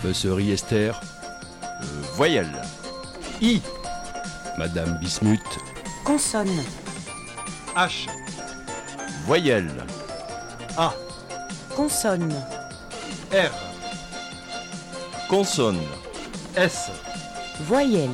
Tapisserie Esther. Voyelle. I. Madame Bismuth. Consonne. H. Voyelle. A. Consonne. R. Consonne. S. Voyelle.